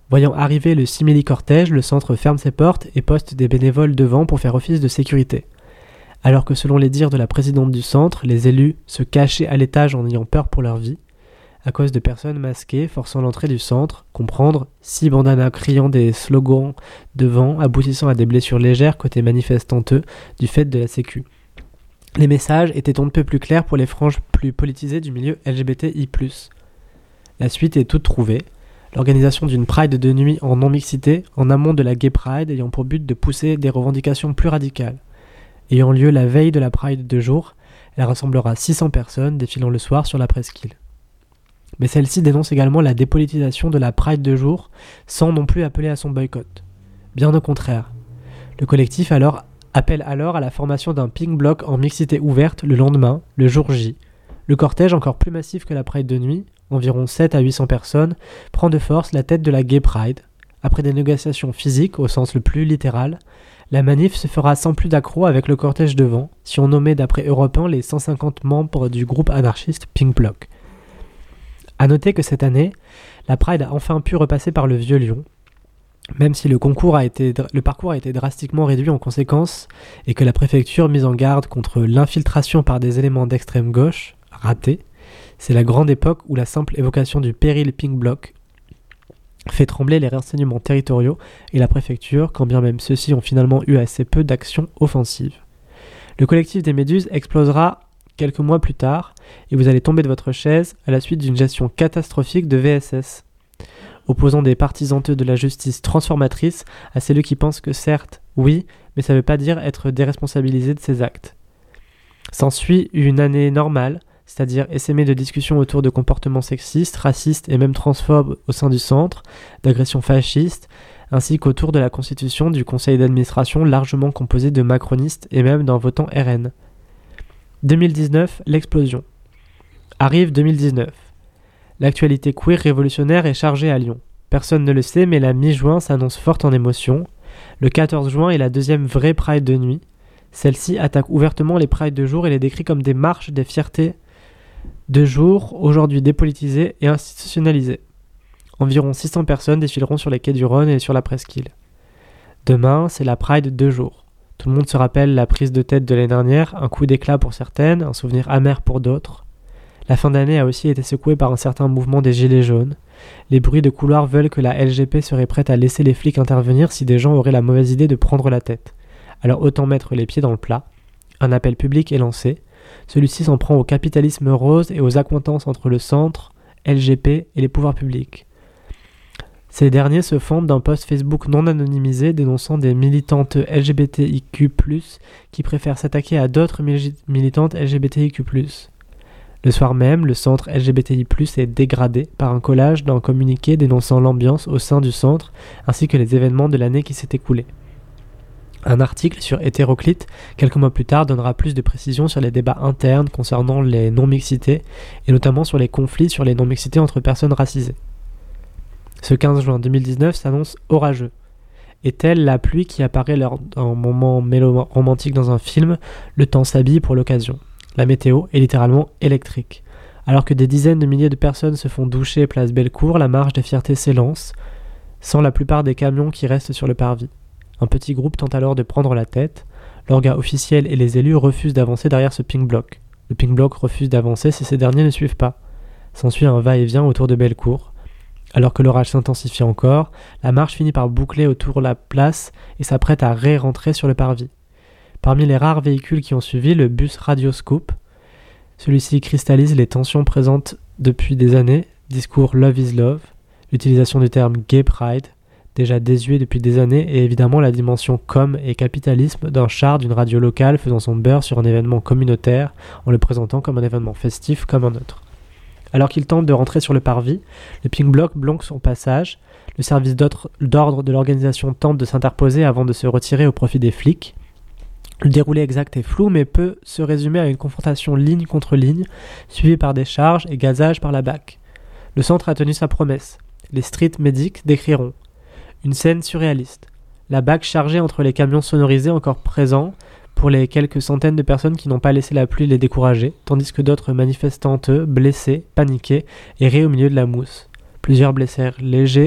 Voyant arriver le simili-cortège, le centre ferme ses portes et poste des bénévoles devant pour faire office de sécurité. Alors que selon les dires de la présidente du centre, les élus se cachaient à l'étage en ayant peur pour leur vie, à cause de personnes masquées forçant l'entrée du centre, comprendre 6 bandanas criant des slogans devant, aboutissant à des blessures légères côté manifestanteux du fait de la sécu. Les messages étaient on ne peut plus clairs pour les franges plus politisées du milieu LGBTI+. La suite est toute trouvée. L'organisation d'une Pride de nuit en non-mixité, en amont de la Gay Pride, ayant pour but de pousser des revendications plus radicales. Ayant lieu la veille de la Pride de jour, elle rassemblera 600 personnes défilant le soir sur la presqu'île. Mais celle-ci dénonce également la dépolitisation de la Pride de jour, sans non plus appeler à son boycott. Bien au contraire. Le collectif appelle alors à la formation d'un pink bloc en mixité ouverte le lendemain, le jour J. Le cortège, encore plus massif que la Pride de nuit, environ 7 à 800 personnes, prend de force la tête de la Gay Pride. Après des négociations physiques, au sens le plus littéral, la manif se fera sans plus d'accroc avec le cortège devant, si on nommait d'après Europe 1 les 150 membres du groupe anarchiste Pink Bloc. A noter que cette année, la Pride a enfin pu repasser par le Vieux Lyon, même si le parcours a été drastiquement réduit en conséquence et que la préfecture mise en garde contre l'infiltration par des éléments d'extrême gauche, ratée, c'est la grande époque où la simple évocation du péril Pink Bloc fait trembler les renseignements territoriaux et la préfecture, quand bien même ceux-ci ont finalement eu assez peu d'actions offensives. Le collectif des Méduses explosera quelques mois plus tard et vous allez tomber de votre chaise à la suite d'une gestion catastrophique de VSS, opposant des partisans de la justice transformatrice à celles qui pensent que certes, oui, mais ça ne veut pas dire être déresponsabilisé de ses actes. S'ensuit une année normale, c'est-à-dire essaimée de discussions autour de comportements sexistes, racistes et même transphobes au sein du centre, d'agressions fascistes, ainsi qu'autour de la constitution du conseil d'administration largement composé de macronistes et même d'un votant RN. 2019, l'explosion. Arrive 2019. L'actualité queer révolutionnaire est chargée à Lyon. Personne ne le sait, mais la mi-juin s'annonce forte en émotion. Le 14 juin est la deuxième vraie Pride de nuit. Celle-ci attaque ouvertement les Prides de jour et les décrit comme des marches des fiertés de jour, aujourd'hui dépolitisées et institutionnalisées. Environ 600 personnes défileront sur les quais du Rhône et sur la presqu'île. Demain, c'est la Pride de jour. Tout le monde se rappelle la prise de tête de l'année dernière, un coup d'éclat pour certaines, un souvenir amer pour d'autres. La fin d'année a aussi été secouée par un certain mouvement des Gilets jaunes. Les bruits de couloir veulent que la LGP serait prête à laisser les flics intervenir si des gens auraient la mauvaise idée de prendre la tête. Alors autant mettre les pieds dans le plat. Un appel public est lancé. Celui-ci s'en prend au capitalisme rose et aux accointances entre le centre, LGP et les pouvoirs publics. Ces derniers se fondent d'un post Facebook non anonymisé dénonçant des militantes LGBTIQ+, qui préfèrent s'attaquer à d'autres militantes LGBTIQ+. Le soir même, le centre LGBTI+, est dégradé par un collage d'un communiqué dénonçant l'ambiance au sein du centre, ainsi que les événements de l'année qui s'est écoulée. Un article sur Hétéroclite, quelques mois plus tard, donnera plus de précisions sur les débats internes concernant les non-mixités, et notamment sur les conflits sur les non-mixités entre personnes racisées. Ce 15 juin 2019 s'annonce orageux. Et telle la pluie qui apparaît lors d'un moment mélo-romantique dans un film, le temps s'habille pour l'occasion. La météo est littéralement électrique. Alors que des dizaines de milliers de personnes se font doucher place Bellecour, la marche des fiertés s'élance, sans la plupart des camions qui restent sur le parvis. Un petit groupe tente alors de prendre la tête. L'orga officiel et les élus refusent d'avancer derrière ce Pink Bloc. Le Pink Bloc refuse d'avancer si ces derniers ne suivent pas. S'ensuit un va-et-vient autour de Bellecour. Alors que l'orage s'intensifie encore, la marche finit par boucler autour de la place et s'apprête à rentrer sur le parvis. Parmi les rares véhicules qui ont suivi, le bus Radioscoop. Celui-ci cristallise les tensions présentes depuis des années, discours Love is Love, l'utilisation du terme Gay Pride, déjà désuet depuis des années, et évidemment la dimension com et capitalisme d'un char d'une radio locale faisant son beurre sur un événement communautaire en le présentant comme un événement festif comme un autre. Alors qu'il tente de rentrer sur le parvis, le Pink Bloc bloque son passage, le service d'ordre de l'organisation tente de s'interposer avant de se retirer au profit des flics. Le déroulé exact est flou mais peut se résumer à une confrontation ligne contre ligne, suivie par des charges et gazages par la BAC. Le centre a tenu sa promesse. Les street medics décriront une scène surréaliste. La BAC chargée entre les camions sonorisés encore présents pour les quelques centaines de personnes qui n'ont pas laissé la pluie les décourager, tandis que d'autres manifestantes, blessées, paniquées, erraient au milieu de la mousse. Plusieurs blessés légers